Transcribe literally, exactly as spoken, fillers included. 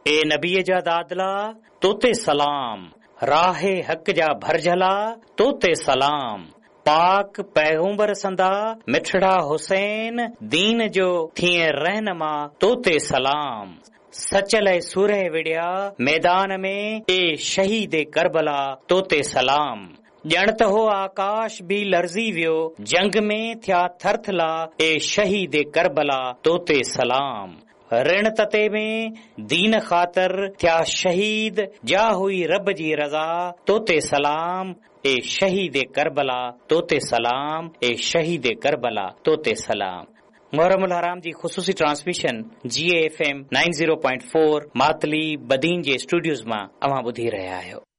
ए नबीअ जा दादला तोते सलाम, राहे हक़ जा भरझला तोते सलाम, पाक पैगंबर संदा मिठड़ा हुसैन दीन जो थिए रहनमा तोते सलाम, सचल सूरह विड़िया मैदान में ए शहीद करबला तोते सलाम, ॼण त हो आकाश भी लर्ज़ी वियो जंग में थिया थरथला ए शहीद करबला तोते सलाम, ऋण तते में दीन ख़ातिर थिया शहीद जा हुई रब जी रज़ा तोते सलाम, ए शहीद करबला तोते सलाम, ए शहीद करबला तोते सलाम। मुहर्रमुल हराम जी ख़ुसूसी ट्रांसमिशन जी F M nine zero point four Matali Badin जे स्टूडियोज़ मां अवां ॿुधी रहिया आहियो।